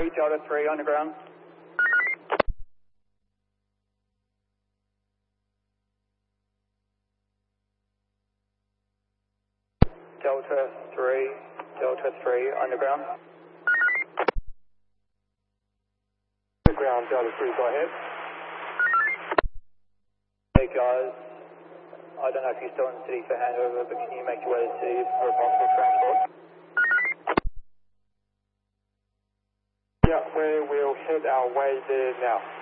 Delta 3 underground. Delta 3 underground. Underground, Delta 3, go ahead. Hey guys, I don't know if you're still in the city for handover, but can you make your way to the city for a possible transport? Yeah, we will head our way there now.